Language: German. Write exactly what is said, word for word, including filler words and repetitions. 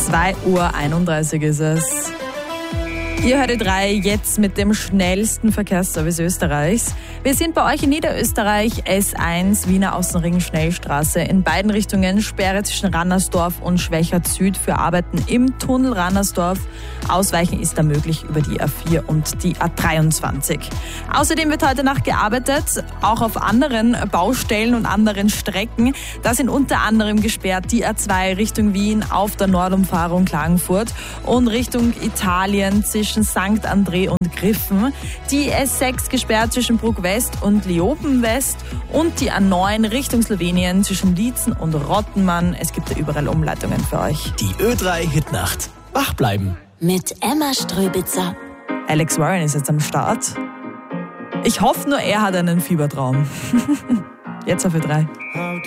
zwei Uhr einunddreißig ist es. Ihr hört Ö drei jetzt mit dem schnellsten Verkehrsservice Österreichs. Wir sind bei euch in Niederösterreich, S eins, Wiener Außenring Schnellstraße. In beiden Richtungen Sperre zwischen Rannersdorf und Schwächert Süd für Arbeiten im Tunnel Rannersdorf. Ausweichen ist da möglich über die A vier und die A dreiundzwanzig. Außerdem wird heute Nacht gearbeitet, auch auf anderen Baustellen und anderen Strecken. Da sind unter anderem gesperrt die A zwei Richtung Wien auf der Nordumfahrung Klagenfurt und Richtung Italien zwischen Sankt André und Griffen. Die S sechs gesperrt zwischen Bruck West und Leoben West und die A neun Richtung Slowenien zwischen Liezen und Rottenmann. Es gibt da überall Umleitungen für euch. Die Ö drei Hitnacht. Wach bleiben. Mit Emma Ströbitzer. Alex Warren ist jetzt am Start. Ich hoffe nur, er hat einen Fiebertraum. Jetzt auf Ö drei.